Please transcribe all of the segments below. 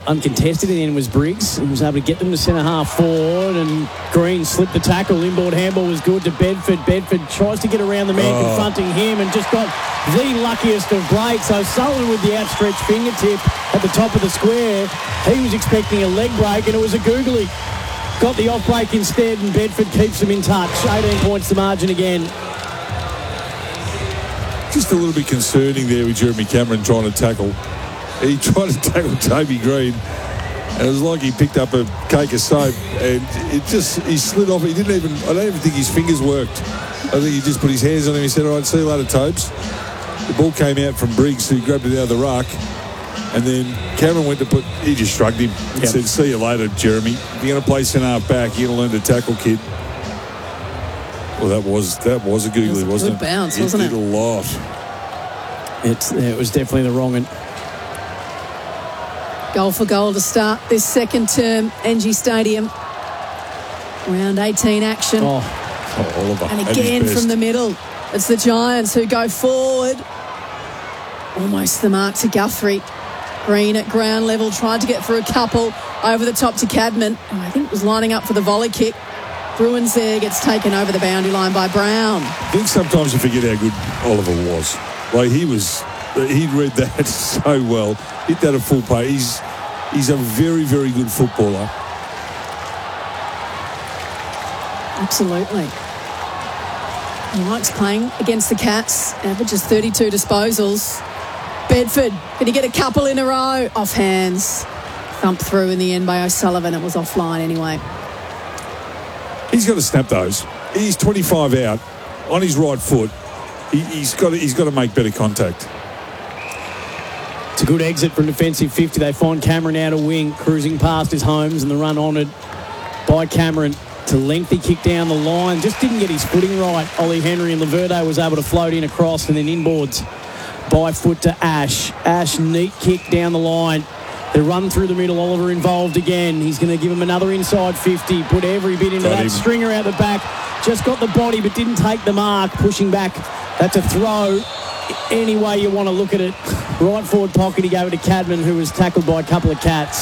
uncontested in the end was Briggs. He was able to get them to centre-half forward, and Green slipped the tackle. Inboard handball was good to Bedford. Bedford tries to get around the man confronting him and just got the luckiest of breaks. So Sullivan with the outstretched fingertip at the top of the square. He was expecting a leg break, and it was a googly. Got the off break instead, and Bedford keeps them in touch. 18 points the margin again. Just a little bit concerning there with Jeremy Cameron trying to tackle. He tried to tackle Toby Green, and it was like he picked up a cake of soap, and he slid off. I don't even think his fingers worked. I think he just put his hands on him. He said, all right, see you later, Tobes. The ball came out from Briggs, who grabbed it out of the ruck, and then Cameron went to he just shrugged him and said, see you later, Jeremy. If you're going to play centre-half back, you're going to learn to tackle, kid. Well, that was a googly, wasn't it? Good bounce, wasn't it? It did a lot. It was definitely the wrong one. Goal for goal to start this second term, NG Stadium. Round 18 action. Oliver. And again from the middle. It's the Giants who go forward. Almost the mark to Guthrie. Green at ground level, tried to get through a couple over the top to Cadman, who I think was lining up for the volley kick. Bruins there, gets taken over the boundary line by Brown. I think sometimes you forget how good Oliver was. Like he'd read that so well. Hit that at full pace. He's a very, very good footballer. Absolutely. He likes playing against the Cats. Averages 32 disposals. Bedford, can he get a couple in a row? Off hands. Thumped through in the end by O'Sullivan. It was offline anyway. He's got to snap those. He's 25 out on his right foot. He's got to make better contact. It's a good exit from defensive 50. They find Cameron out a wing, cruising past his Holmes, and the run honoured by Cameron to lengthy kick down the line. Just didn't get his footing right. Ollie Henry and Laverde was able to float in across, and then inboards by foot to Ash. Ash, neat kick down the line. The run through the middle, Oliver involved again. He's going to give him another inside 50. Put every bit into that. Stringer out the back. Just got the body but didn't take the mark. Pushing back. That's a throw. Any way you want to look at it. Right forward pocket, he gave it to Cadman, who was tackled by a couple of Cats.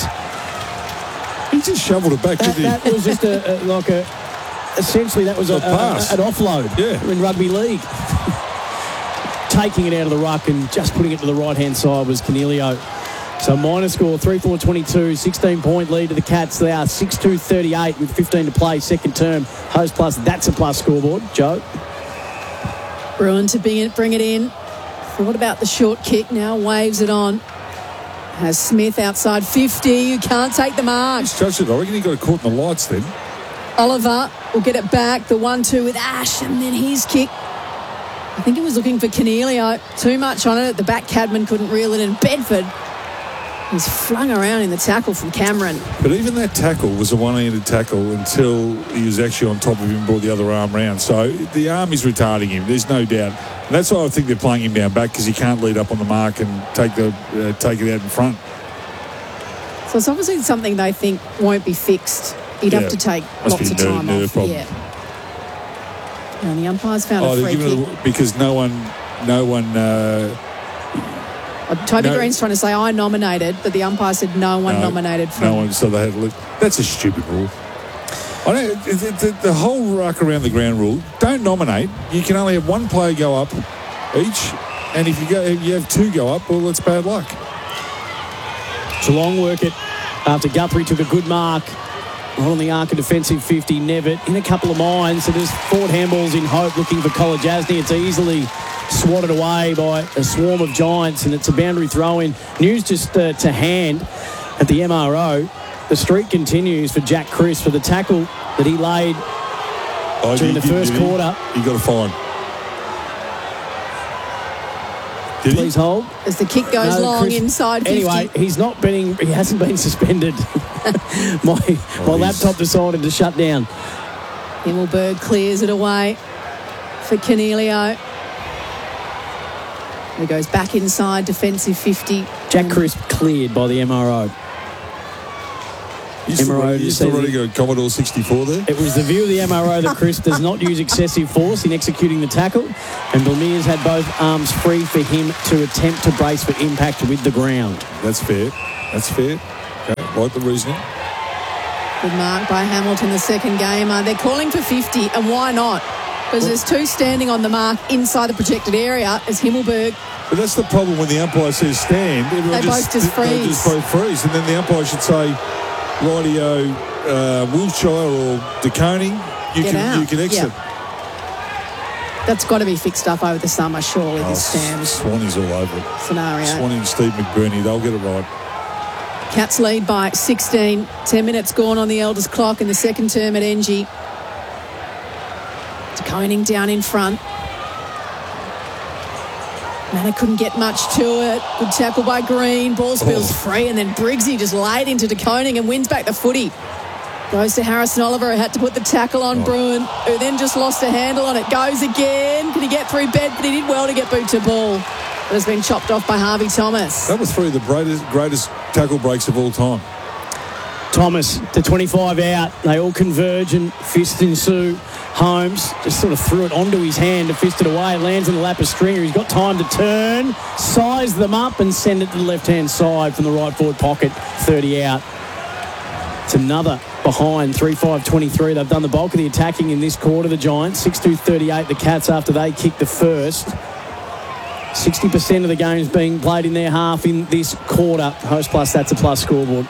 He just shoveled it back, didn't he? That was just essentially that was an offload in rugby league. Taking it out of the ruck and just putting it to the right-hand side was Canelio. So minor score, 3-4-22, 16-point lead to the Cats. They are 6-2-38 with 15 to play, second term. Host plus, that's a plus scoreboard. Joe? Bruin to bring it in. What about the short kick now? Waves it on. Has Smith outside 50. You can't take the mark. He's touched it. I reckon he got it caught in the lights then. Oliver will get it back. The 1-2 with Ash, and then his kick. I think he was looking for Canelio. Too much on it at the back. Cadman couldn't reel it in. Bedford was flung around in the tackle from Cameron. But even that tackle was a one-handed tackle until he was actually on top of him and brought the other arm round. So the arm is retarding him. There's no doubt. And that's why I think they're playing him down back, because he can't lead up on the mark and take it out in front. So it's obviously something they think won't be fixed. He'd have to take lots of time off. Problem. Yeah. And the umpires found a free kick. Because no one. Toby Green's trying to say I nominated, but the umpire said no one nominated. No one. So they had to look. That's a stupid rule. I know the whole ruck around the ground rule. Don't nominate. You can only have one player go up each, and if you have two go up, well, it's bad luck. Geelong work it after Guthrie took a good mark. Right on the arc of defensive 50, Nevitt in a couple of mines. So there's forward handballs in hope looking for Kolajasny. It's easily swatted away by a swarm of Giants, and it's a boundary throw-in. News just to hand at the MRO. The streak continues for Jack Crisp for the tackle that he laid during the first quarter. He got a fine. Please hold. As the kick goes long inside 50. Anyway, he hasn't been suspended. My laptop decided to shut down. Himmelberg clears it away for Canelio. He goes back inside defensive 50. Jack Crisp cleared by the MRO. You still running a Commodore 64 there? It was the view of the MRO that Crisp does not use excessive force in executing the tackle, and Blemires had both arms free for him to attempt to brace for impact with the ground. That's fair. Okay. Like the reasoning. Good mark by Hamilton, the second gamer. They're calling for 50, and why not? Because there's two standing on the mark inside the projected area as Himmelberg. But that's the problem when the umpire says stand. Everyone They both just freeze. They just both freeze. And then the umpire should say, rightio, Wiltshire or De Koning, you can exit. Yeah. That's got to be fixed up over the summer, surely, this stand Swanee's all over it. scenario. Swanee and Steve McBurney, they'll get it right. Cats lead by 16. 10 minutes gone on the Elders clock in the second term at NG. De Koning down in front. Manor couldn't get much to it. Good tackle by Green. Ball spills free, and then Briggsy just laid into De Koning and wins back the footy. Goes to Harrison Oliver, who had to put the tackle on Bruin, who then just lost a handle on it. Goes again. Could he get through bed? But he did well to get boot to ball. But has been chopped off by Harvey Thomas. That was three of the greatest tackle breaks of all time. Thomas to 25 out. They all converge and fist ensue. Holmes just sort of threw it onto his hand to fist it away. It lands in the lap of Stringer. He's got time to turn, size them up and send it to the left-hand side from the right forward pocket. 30 out. It's another behind 3-5-23. They've done the bulk of the attacking in this quarter, the Giants. 6-2-38, the Cats after they kicked the first. 60% of the games being played in their half in this quarter. Host Plus, that's a plus scoreboard.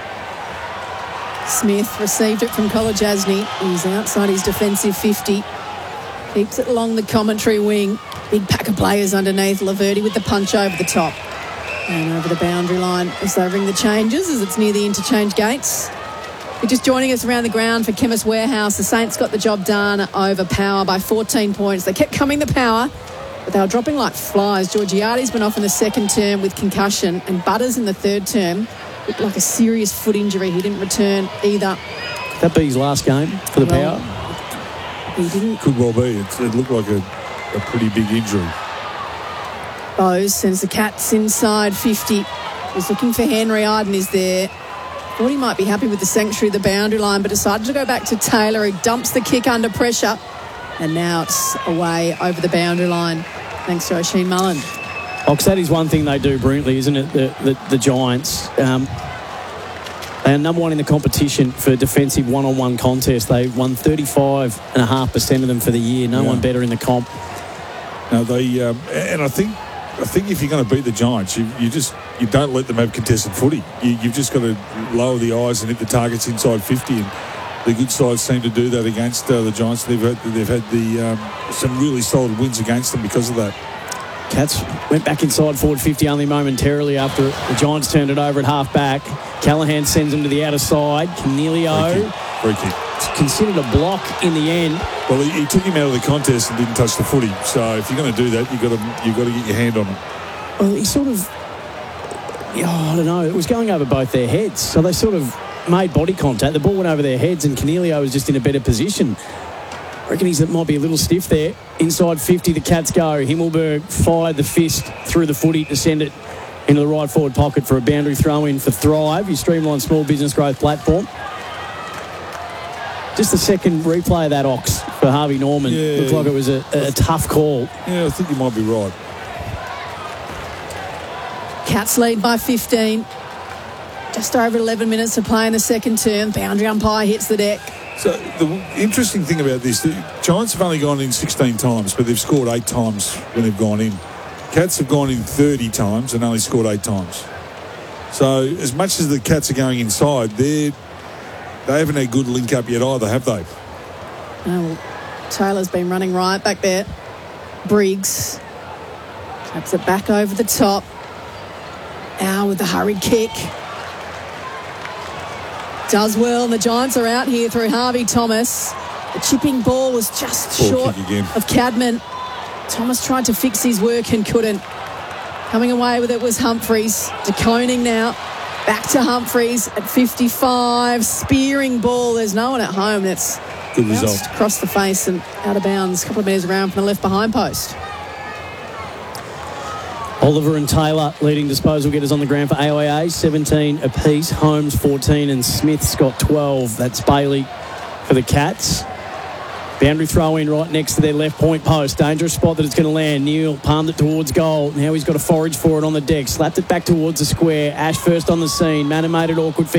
Smith received it from Kolodjasny. He's outside his defensive 50. Keeps it along the commentary wing. Big pack of players underneath. Laverty with the punch over the top. And over the boundary line as they ring the changes as it's near the interchange gates. If you're just joining us around the ground for Chemist Warehouse, the Saints got the job done over Power by 14 points. They kept coming to Power, but they were dropping like flies. Georgiades went off in the second term with concussion, and Butters in the third term looked like a serious foot injury. He didn't return either. That be his last game for the Power? He didn't. Could well be. It looked like a pretty big injury. Bose sends the Cats inside 50. He's looking for Henry. Arden is there. Thought he might be happy with the sanctuary of the boundary line, but decided to go back to Taylor, who dumps the kick under pressure. And now it's away over the boundary line, thanks to Oisin Mullen. Ox, that is one thing they do brilliantly, isn't it? The Giants. They are number one in the competition for defensive one-on-one contests. They won 35.5% of them for the year. No one better in the comp. No, they and I think if you're going to beat the Giants, you don't let them have contested footy. You've just got to lower the eyes and hit the targets inside 50. And the good sides seem to do that against the Giants. They've had some really solid wins against them because of that. Cats went back inside forward 50 only momentarily after the Giants turned it over at half-back. Callahan sends him to the outer side. Cornelio. Free kick. Considered a block in the end. Well, he took him out of the contest and didn't touch the footy. So if you're going to do that, you've got to get your hand on him. Well, he sort of... I don't know. It was going over both their heads. So they sort of made body contact. The ball went over their heads and Cornelio was just in a better position. I reckon he might be a little stiff there. Inside 50, the Cats go. Himmelberg fired the fist through the footy to send it into the right forward pocket for a boundary throw-in for Thrive, your streamlined small business growth platform. Just the second replay of that, Ox, for Harvey Norman. Yeah. Looked like it was a tough call. Yeah, I think you might be right. Cats lead by 15. Just over 11 minutes to play in the second term. Boundary umpire hits the deck. So the interesting thing about this, the Giants have only gone in 16 times, but they've scored 8 times when they've gone in. Cats have gone in 30 times and only scored 8 times. So as much as the Cats are going inside, they haven't had a good link up yet either, have they? Oh, well, Taylor's been running right back there. Briggs taps it back over the top. Now with the hurried kick. Does well, and the Giants are out here through Harvey Thomas. The chipping ball was just short of Cadman. Thomas tried to fix his work and couldn't. Coming away with it was Humphreys. De Koning now. Back to Humphreys at 55. Spearing ball. There's no one at home. That's good result. Across the face and out of bounds. A couple of metres around from the left behind post. Oliver and Taylor leading disposal getters on the ground for AIA, 17 apiece. Holmes 14 and Smith's got 12. That's Bailey for the Cats. Boundary throw in right next to their left point post. Dangerous spot that it's going to land. Neil palmed it towards goal. Now he's got to forage for it on the deck. Slapped it back towards the square. Ash first on the scene. Man made it awkward for